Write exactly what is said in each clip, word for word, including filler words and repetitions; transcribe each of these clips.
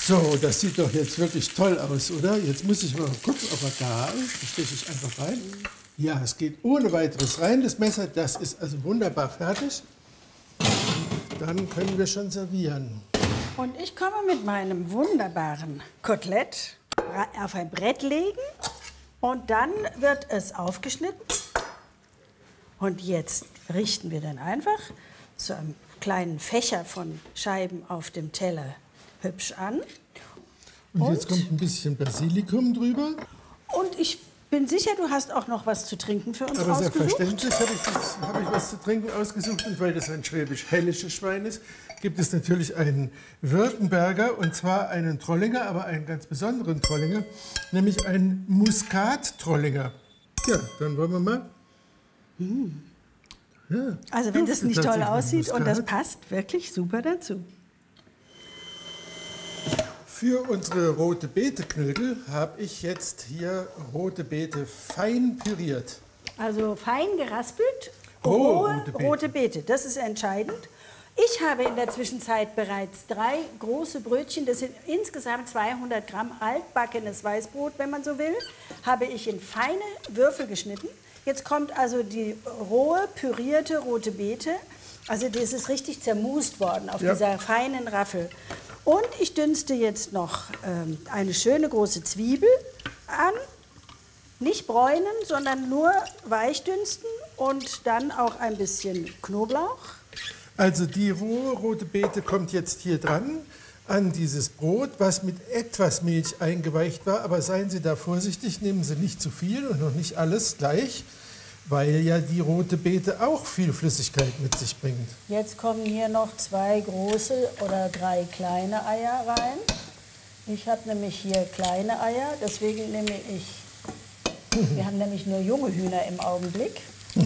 So, das sieht doch jetzt wirklich toll aus, oder? Jetzt muss ich mal gucken, ob er da ist. Da steche ich einfach rein. Ja, es geht ohne weiteres rein, das Messer. Das ist also wunderbar fertig. Dann können wir schon servieren. Und ich komme mit meinem wunderbaren Kotelett auf ein Brett legen. Und dann wird es aufgeschnitten. Und jetzt richten wir dann einfach so einen kleinen Fächer von Scheiben auf dem Teller hübsch an. Und, Und jetzt kommt ein bisschen Basilikum drüber. Und ich bin sicher, du hast auch noch was zu trinken für uns Aber ausgesucht. selbstverständlich habe ich, das, habe ich was zu trinken ausgesucht. Und weil das ein schwäbisch-hällisches Schwein ist, gibt es natürlich einen Württemberger, und zwar einen Trollinger, aber einen ganz besonderen Trollinger, nämlich einen Muskat-Trollinger. Ja, dann wollen wir mal. Mm. Ja, also wenn das nicht toll aussieht Muskat. Und das passt wirklich super dazu. Für unsere rote Beete-Knödel habe ich jetzt hier rote Beete fein püriert. Also fein geraspelt, Oh, rohe rote Beete. rote Beete, das ist entscheidend. Ich habe in der Zwischenzeit bereits drei große Brötchen, das sind insgesamt zweihundert Gramm altbackenes Weißbrot, wenn man so will, habe ich in feine Würfel geschnitten. Jetzt kommt also die rohe, pürierte rote Beete. Also das ist richtig zermust worden auf Ja. dieser feinen Raffel. Und ich dünste jetzt noch ähm, eine schöne große Zwiebel an. Nicht bräunen, sondern nur weich dünsten und dann auch ein bisschen Knoblauch. Also die rohe rote Beete kommt jetzt hier dran an dieses Brot, was mit etwas Milch eingeweicht war. Aber seien Sie da vorsichtig, nehmen Sie nicht zu viel und noch nicht alles gleich, weil ja die rote Beete auch viel Flüssigkeit mit sich bringt. Jetzt kommen hier noch zwei große oder drei kleine Eier rein. Ich habe nämlich hier kleine Eier, deswegen nehme ich, wir haben nämlich nur junge Hühner im Augenblick.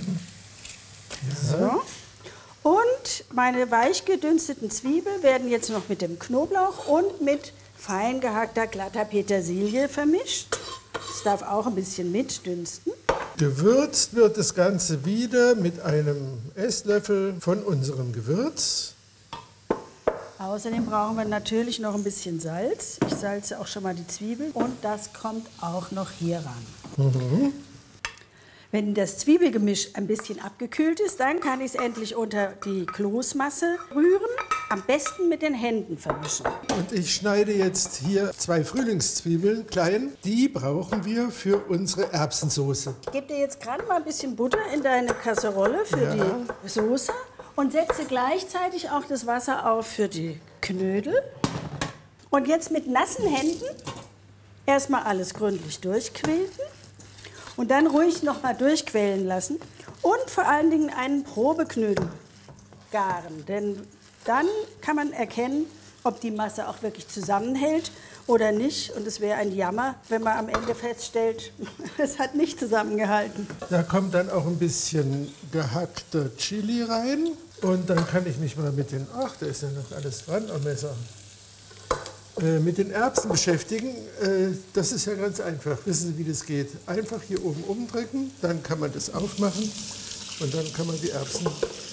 So. Und meine weich gedünsteten Zwiebeln werden jetzt noch mit dem Knoblauch und mit fein gehackter glatter Petersilie vermischt. Das darf auch ein bisschen mitdünsten. Gewürzt wird das Ganze wieder mit einem Esslöffel von unserem Gewürz. Außerdem brauchen wir natürlich noch ein bisschen Salz. Ich salze auch schon mal die Zwiebel und das kommt auch noch hier ran. Mhm. Wenn das Zwiebelgemisch ein bisschen abgekühlt ist, dann kann ich es endlich unter die Kloßmasse rühren. Am besten mit den Händen vermischen. Und ich schneide jetzt hier zwei Frühlingszwiebeln klein. Die brauchen wir für unsere Erbsensoße. Ich gebe dir jetzt gerade mal ein bisschen Butter in deine Kasserolle für Ja. die Soße und setze gleichzeitig auch das Wasser auf für die Knödel. Und jetzt mit nassen Händen erstmal alles gründlich durchquilten und dann ruhig noch mal durchquellen lassen und vor allen Dingen einen Probeknödel garen, denn dann kann man erkennen, ob die Masse auch wirklich zusammenhält oder nicht. Und es wäre ein Jammer, wenn man am Ende feststellt, es hat nicht zusammengehalten. Da kommt dann auch ein bisschen gehackter Chili rein. Und dann kann ich mich mal mit den, ach, da ist ja noch alles dran am Messer, äh, mit den Erbsen beschäftigen. Äh, das ist ja ganz einfach. Wissen Sie, wie das geht? Einfach hier oben umdrücken, dann kann man das aufmachen und dann kann man die Erbsen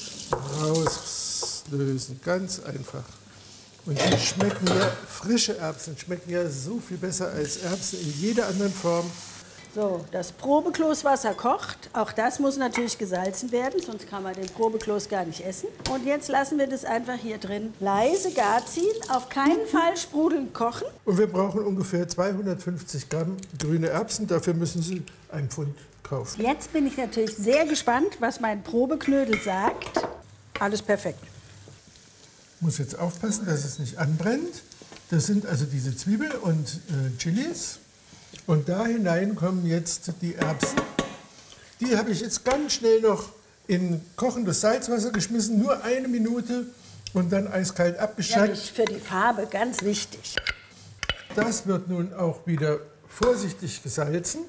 rauslösen. Ganz einfach. Und die schmecken ja, frische Erbsen schmecken ja so viel besser als Erbsen in jeder anderen Form. So, das Probekloßwasser kocht. Auch das muss natürlich gesalzen werden, sonst kann man den Probekloß gar nicht essen. Und jetzt lassen wir das einfach hier drin leise gar ziehen, auf keinen Fall sprudelnd kochen. Und wir brauchen ungefähr zweihundertfünfzig Gramm grüne Erbsen. Dafür müssen Sie ein Pfund kaufen. Jetzt bin ich natürlich sehr gespannt, was mein Probeknödel sagt. Alles perfekt. Ich muss jetzt aufpassen, dass es nicht anbrennt. Das sind also diese Zwiebel und äh, Chilis. Und da hinein kommen jetzt die Erbsen. Die habe ich jetzt ganz schnell noch in kochendes Salzwasser geschmissen, nur eine Minute und dann eiskalt Ja, abgeschreckt. für die Farbe ganz wichtig. Das wird nun auch wieder vorsichtig gesalzen.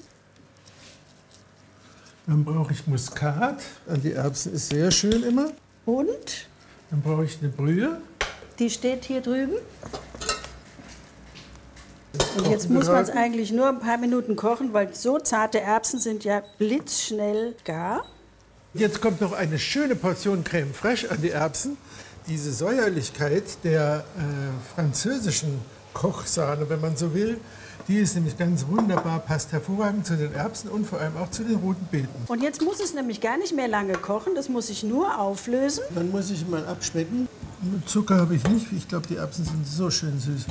Dann brauche ich Muskat. An die Erbsen ist sehr schön immer. Und Dann brauche ich eine Brühe. die steht hier drüben. Und jetzt muss man es eigentlich nur ein paar Minuten kochen, weil so zarte Erbsen sind ja blitzschnell gar. Jetzt kommt noch eine schöne Portion Crème fraîche an die Erbsen. Diese Säuerlichkeit der äh, französischen Kochsahne, wenn man so will. Die ist nämlich ganz wunderbar, passt hervorragend zu den Erbsen und vor allem auch zu den roten Beeten. Und jetzt muss es nämlich gar nicht mehr lange kochen, das muss ich nur auflösen. Dann muss ich mal abschmecken. Zucker habe ich nicht, ich glaube, die Erbsen sind so schön süß.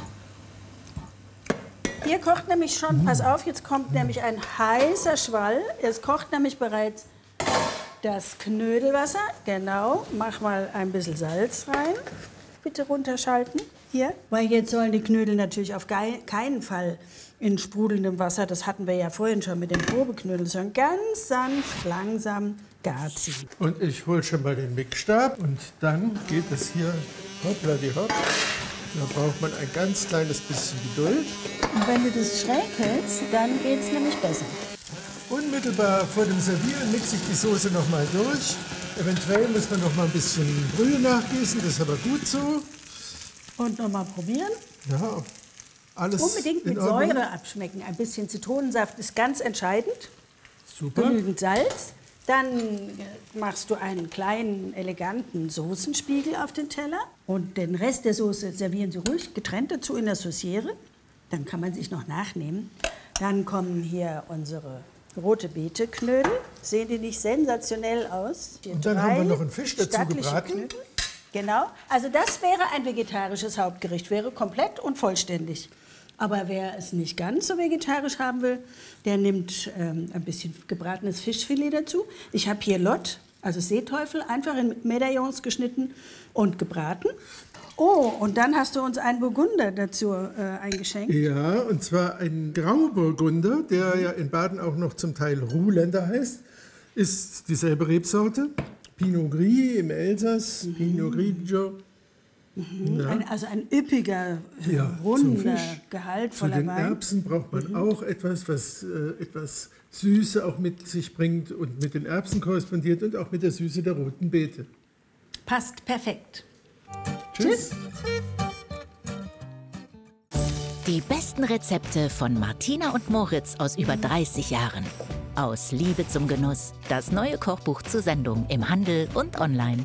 Hier kocht nämlich schon, pass auf, jetzt kommt nämlich ein heißer Schwall. Es kocht nämlich bereits das Knödelwasser. Genau, mach mal ein bisschen Salz rein. Bitte runterschalten. Hier, weil jetzt sollen die Knödel natürlich auf keinen Fall in sprudelndem Wasser, das hatten wir ja vorhin schon mit den Probeknödeln, sondern ganz sanft, langsam gar ziehen. Und ich hole schon mal den Mixstab und dann geht es hier hoppla die hopp. Da braucht man ein ganz kleines bisschen Geduld. Und wenn du das schräg hältst, dann geht es nämlich besser. Unmittelbar vor dem Servieren mixe ich die Soße noch mal durch. Eventuell muss man noch mal ein bisschen Brühe nachgießen, das ist aber gut so. Und noch mal probieren. Ja, alles unbedingt mit Säure abschmecken. Ein bisschen Zitronensaft ist ganz entscheidend. Super. Genügend Salz. Dann machst du einen kleinen, eleganten Soßenspiegel auf den Teller. Und den Rest der Soße servieren Sie ruhig getrennt dazu in der Sauciere. Dann kann man sich noch nachnehmen. Dann kommen hier unsere rote Beete-Knödel. Sehen die nicht sensationell aus? Hier und dann haben wir noch einen Fisch dazu gebraten. Knödel. Genau. Also das wäre ein vegetarisches Hauptgericht, wäre komplett und vollständig. Aber wer es nicht ganz so vegetarisch haben will, der nimmt ähm, ein bisschen gebratenes Fischfilet dazu. Ich habe hier Lott, also Seeteufel, einfach in Medaillons geschnitten und gebraten. Oh, und dann hast du uns einen Burgunder dazu äh, eingeschenkt. Ja, und zwar ein Grauburgunder, der ja in Baden auch noch zum Teil Ruhländer heißt. Ist dieselbe Rebsorte. Pinot Gris im Elsass, mhm. Pinot Grigio. Mhm. Ja. Ein, also ein üppiger, ja, runder, gehaltvoller Wein. Zu den Wein. Erbsen braucht man mhm. auch etwas, was äh, etwas Süße auch mit sich bringt und mit den Erbsen korrespondiert und auch mit der Süße der roten Beete. Passt perfekt. Tschüss. Tschüss. Die besten Rezepte von Martina und Moritz aus über dreißig Jahren. Aus Liebe zum Genuss. Das neue Kochbuch zur Sendung im Handel und online.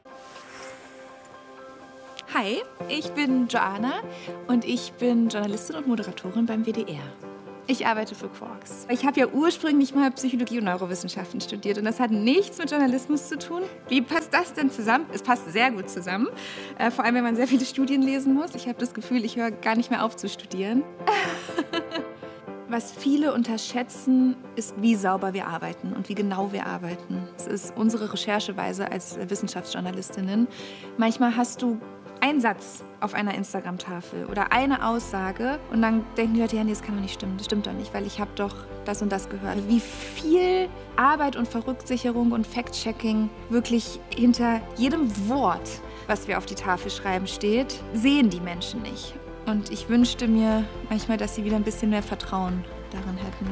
Hi, ich bin Joanna und ich bin Journalistin und Moderatorin beim W D R. Ich arbeite für Quarks. Ich habe ja ursprünglich mal Psychologie und Neurowissenschaften studiert und das hat nichts mit Journalismus zu tun. Wie passt das denn zusammen? Es passt sehr gut zusammen, äh, vor allem wenn man sehr viele Studien lesen muss. Ich habe das Gefühl, ich höre gar nicht mehr auf zu studieren. Was viele unterschätzen, ist, wie sauber wir arbeiten und wie genau wir arbeiten. Das ist unsere Rechercheweise als Wissenschaftsjournalistinnen. Manchmal hast du einen Satz auf einer Instagram-Tafel oder eine Aussage und dann denken die Leute, ja, nee, das kann doch nicht stimmen. Das stimmt doch nicht, weil ich habe doch das und das gehört. Wie viel Arbeit und Verrücksicherung und Fact-Checking wirklich hinter jedem Wort, was wir auf die Tafel schreiben, steht, sehen die Menschen nicht. Und ich wünschte mir manchmal, dass sie wieder ein bisschen mehr Vertrauen darin hätten.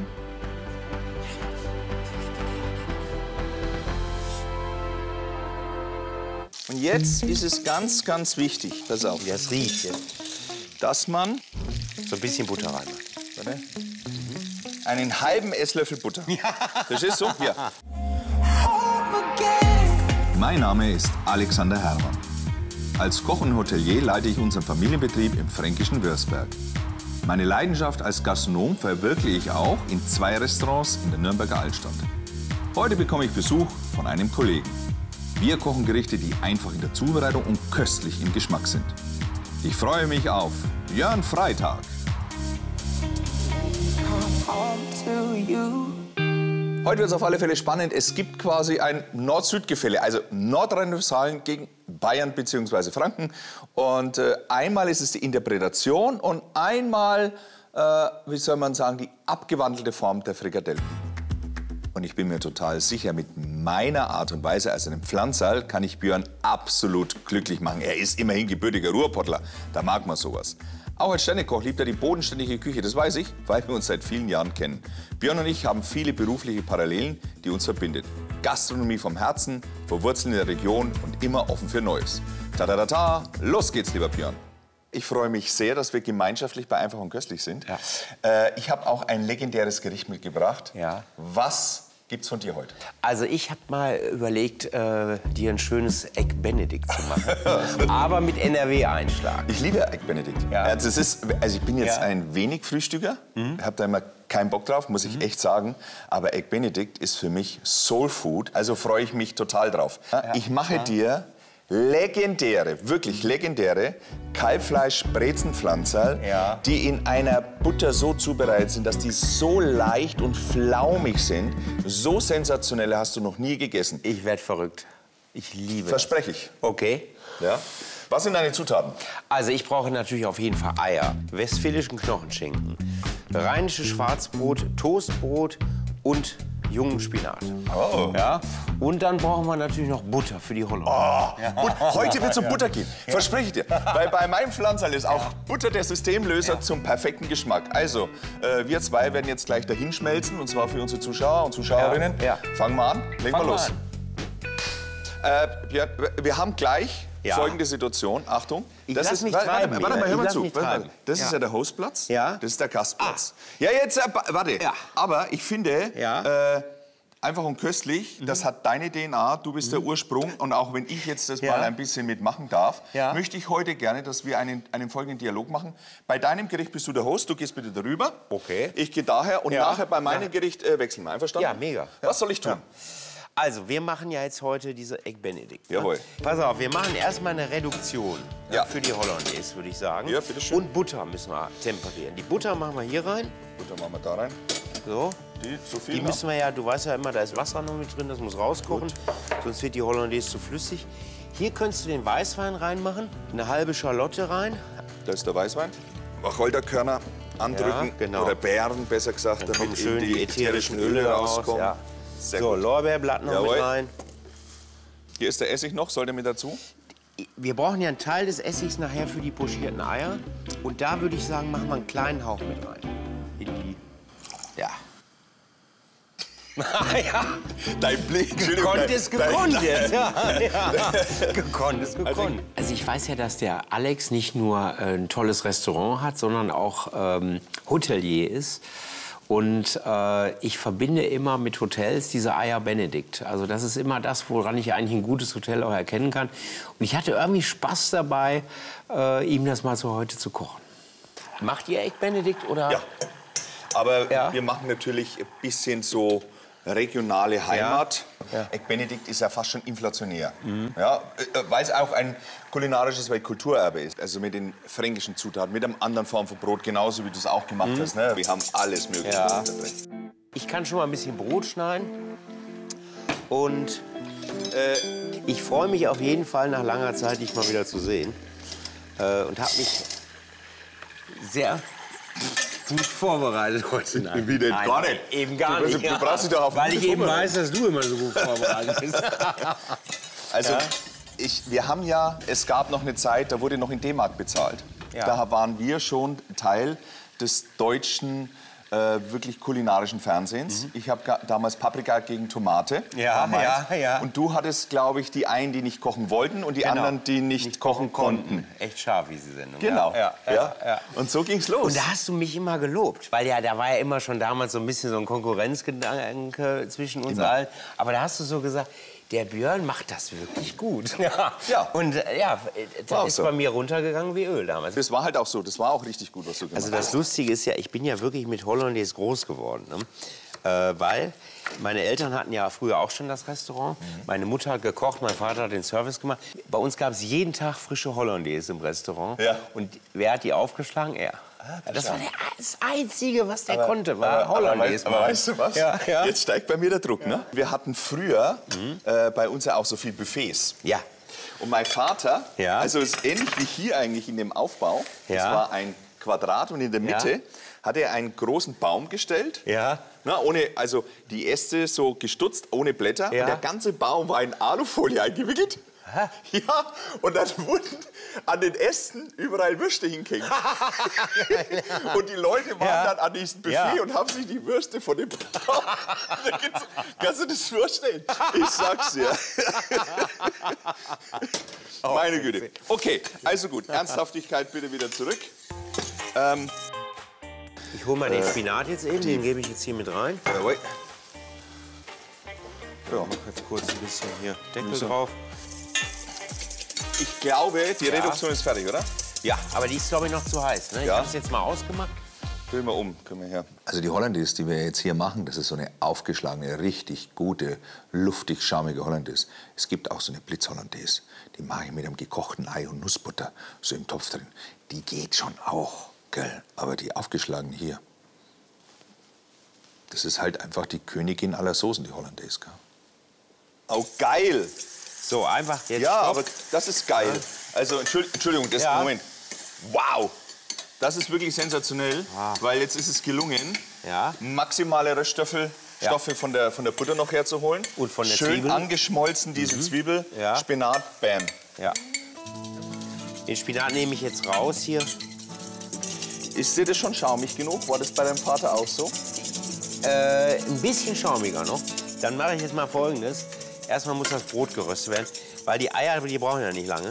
Und jetzt ist es ganz, ganz wichtig, pass auf, Ja, es riecht jetzt. dass man So ein bisschen Butter rein. warte, einen halben Esslöffel Butter. Das ist so, ja. Mein Name ist Alexander Herrmann. Als Koch und Hotelier leite ich unseren Familienbetrieb im fränkischen Würzberg. Meine Leidenschaft als Gastronom verwirkliche ich auch in zwei Restaurants in der Nürnberger Altstadt. Heute bekomme ich Besuch von einem Kollegen. Wir kochen Gerichte, die einfach in der Zubereitung und köstlich im Geschmack sind. Ich freue mich auf Jörn Freitag. Heute wird es auf alle Fälle spannend. Es gibt quasi ein Nord-Süd-Gefälle, also Nordrhein-Westfalen gegen Bayern bzw. Franken. Und äh, einmal ist es die Interpretation und einmal, äh, wie soll man sagen, die abgewandelte Form der Frikadellen. Und ich bin mir total sicher, mit meiner Art und Weise als einem Pflanzerl kann ich Björn absolut glücklich machen. Er ist immerhin gebürtiger Ruhrpottler, da mag man sowas. Auch als Sternekoch liebt er die bodenständige Küche, das weiß ich, weil wir uns seit vielen Jahren kennen. Björn und ich haben viele berufliche Parallelen, die uns verbindet. Gastronomie vom Herzen, verwurzelt in der Region und immer offen für Neues. Ta-ta-ta-ta, los geht's, lieber Björn. Ich freue mich sehr, dass wir gemeinschaftlich bei Einfach und Köstlich sind. Ja. Äh, ich habe auch ein legendäres Gericht mitgebracht, Ja. was gibt's von dir heute? Also ich habe mal überlegt, äh, dir ein schönes Egg Benedict zu machen. Aber mit N R W-Einschlag. Ich liebe Egg Benedict. Ja. Also, es ist, also ich bin jetzt Ja. ein wenig Frühstücker, mhm. habe da immer keinen Bock drauf, muss ich mhm. echt sagen. Aber Egg Benedict ist für mich Soul Food, also freue ich mich total drauf. Ja. Ich mache ja. dir legendäre, wirklich legendäre Kalbfleisch-Brezenpflanzerl, ja. die in einer Butter so zubereitet sind, dass die so leicht und flaumig sind. So sensationelle hast du noch nie gegessen. Ich werde verrückt. Ich liebe Verspreche ich. Okay. Ja. Was sind deine Zutaten? Also ich brauche natürlich auf jeden Fall Eier, westfälischen Knochenschinken, rheinisches Schwarzbrot, Toastbrot und jungen Spinat. Oh. Ja? Und dann brauchen wir natürlich noch Butter für die Hollandaise. Oh, ja. Und heute wird es um Butter gehen, ja. verspreche ich dir. Weil bei meinem Pflanzerl ist auch ja. Butter der Systemlöser ja. zum perfekten Geschmack. Also, äh, wir zwei werden jetzt gleich dahin schmelzen, und zwar für unsere Zuschauer und Zuschauerinnen. Ja. Ja. Fangen wir an, legen wir los. Äh, Björn, wir haben gleich ja. folgende Situation. Achtung. Ich das lass ist, mich warte, treiben, warte mal, hör mal ich zu. lass mich Warte mal. treiben. Das Ja. ist ja der Hostplatz, Ja. das ist der Gastplatz. Ah. Ja, jetzt, äh, warte. Ja. Aber ich finde, Ja. äh, einfach und köstlich, mhm. das hat deine D N A, du bist mhm. der Ursprung. Und auch wenn ich jetzt das Ja. mal ein bisschen mitmachen darf, Ja. möchte ich heute gerne, dass wir einen, einen folgenden Dialog machen. Bei deinem Gericht bist du der Host, du gehst bitte darüber. Okay. Ich gehe daher und Ja. nachher bei meinem Ja. Gericht äh, wechseln wir. Einverstanden? Ja, mega. Was soll ich tun? Ja. Also, wir machen ja jetzt heute diese Egg Benedict. Ne? Jawohl. Pass auf, wir machen erstmal eine Reduktion Ja. für die Hollandaise, würde ich sagen. Ja, bitteschön. Und Butter müssen wir temperieren. Die Butter machen wir hier rein. Gut, dann machen wir da rein. So. Die, so viel Die noch? müssen wir ja, du weißt ja immer, da ist Wasser noch mit drin, das muss rauskochen. Gut. Sonst wird die Hollandaise zu flüssig. Hier könntest du den Weißwein reinmachen, eine halbe Schalotte rein. Da ist der Weißwein. Wacholderkörner andrücken, Ja, genau. oder Beeren, besser gesagt, Dann damit kommen schön eben die ätherischen Öle rauskommen. Ja. Sehr So, gut. Lorbeerblatt noch Jawohl. mit rein. Hier ist der Essig noch, soll der mit dazu? Wir brauchen ja einen Teil des Essigs nachher für die pochierten Eier. Und da würde ich sagen, machen wir einen kleinen Hauch mit rein. In die. Ja. ja. Dein Blick. Gekonnt ist gekonnt jetzt. Ja, ja. Gekonnt ist Also gekonnt. Also ich weiß ja, dass der Alex nicht nur äh, ein tolles Restaurant hat, sondern auch ähm, Hotelier ist. Und äh, ich verbinde immer mit Hotels diese Eier Benedict. Also das ist immer das, woran ich eigentlich ein gutes Hotel auch erkennen kann. Und ich hatte irgendwie Spaß dabei, äh, ihm das mal so heute zu kochen. Macht ihr Egg Benedict oder? Ja. Aber Ja. wir machen natürlich ein bisschen so regionale Heimat. Ja. Egg Benedict ist ja fast schon inflationär. Ja, äh, weil es auch ein kulinarisches Weltkulturerbe ist. Also mit den fränkischen Zutaten, mit einer anderen Form von Brot, genauso wie du es auch gemacht hast. Ne? Wir haben alles Mögliche Ja. da drin. Ich kann schon mal ein bisschen Brot schneiden. Und äh, ich freue mich auf jeden Fall, nach langer Zeit dich mal wieder zu sehen. Äh, und habe mich sehr gut vorbereitet heute. Nein. Wie denn? Nein, Gar nicht. Eben gar Du- nicht. du brauchst dich doch auf Weil den ich eben vorbereiten. weiß, dass du immer so gut vorbereitet bist. Also, Ja. ich, wir haben ja, es gab noch eine Zeit, da wurde noch in D-Mark bezahlt. Ja. Da waren wir schon Teil des deutschen, äh, wirklich kulinarischen Fernsehens. Ich habe damals Paprika gegen Tomate. Ja, damals. ja, ja. Und du hattest, glaube ich, die einen, die nicht kochen wollten und die Genau. anderen, die nicht, kochen konnten. Echt scharf, wie sie Sendung. Genau. Ja, ja, ja, ja. Und so ging's los. Und da hast du mich immer gelobt, weil ja, da war ja immer schon damals so ein bisschen so ein Konkurrenzgedanke zwischen uns Immer. allen. Aber da hast du so gesagt, der Björn macht das wirklich gut. Ja. Ja. Und äh, ja, äh, War das auch ist so. bei mir runtergegangen wie Öl damals. Das war halt auch so. Das war auch richtig gut, was du gemacht Also das hast. Lustige ist ja, ich bin ja wirklich mit Hollandaise groß geworden. Ne? Äh, weil meine Eltern hatten ja früher auch schon das Restaurant. Mhm. Meine Mutter hat gekocht, mein Vater hat den Service gemacht. Bei uns gab es jeden Tag frische Hollandaise im Restaurant. Ja. Und wer hat die aufgeschlagen? Er. Das war der, das Einzige, was der konnte, war Aber, aber, Hollandaise. weißt, aber weißt du was? Ja, ja. Jetzt steigt bei mir der Druck. Ne? Wir hatten früher äh, bei uns ja auch so viel Buffets. Ja. Und mein Vater, Ja. also ist ähnlich wie hier eigentlich in dem Aufbau, das Ja. war ein Quadrat und in der Mitte Ja. hat er einen großen Baum gestellt. Ja. Na, ohne, also die Äste so gestutzt, ohne Blätter. Ja. Und der ganze Baum war in Alufolie eingewickelt. Hä? Ja, und dann wurden an den Ästen überall Würste hingehängt. Und die Leute waren Ja. dann an diesem Buffet Ja. und haben sich die Würste von dem Baum... Kannst du das vorstellen? Ich sag's dir. Meine Güte. Okay, also gut. Ernsthaftigkeit bitte wieder zurück. Ähm, Ich hole mal den Spinat jetzt eben, den gebe ich jetzt hier mit rein. jawohl. Ja. Jetzt kurz ein bisschen hier Deckel drauf. Ich glaube, die Ja. Reduktion ist fertig, oder? Ja, aber die ist, glaube ich, noch zu heiß. Ne? Ich Ja. habe es jetzt mal ausgemacht. Drehen wir um, können wir her. Also die Hollandaise, die wir jetzt hier machen, das ist so eine aufgeschlagene, richtig gute, luftig schaumige Hollandaise. Es gibt auch so eine Blitzhollandaise. Die mache ich mit einem gekochten Ei und Nussbutter so im Topf drin. Die geht schon auch, gell? Aber die aufgeschlagene hier, das ist halt einfach die Königin aller Soßen, die Hollandaise, gell? Oh, geil! So, einfach jetzt Ja, Stopp. aber das ist geil. Also, Entschuldigung, Entschuldigung das Ja. Moment. Wow! Das ist wirklich sensationell, Ah. weil jetzt ist es gelungen, Ja. maximale Röststoffe Ja. Stoffe von, der, von der Butter noch herzuholen. Und von der Schön Zwiebel. angeschmolzen, diese Zwiebel, Ja. Spinat, bam. Ja. Den Spinat nehme ich jetzt raus hier. Ist dir das schon schaumig genug? War das bei deinem Vater auch so? Äh, ein bisschen schaumiger noch. Dann mache ich jetzt mal Folgendes. Erstmal muss das Brot geröstet werden, weil die Eier, die brauchen ja nicht lange.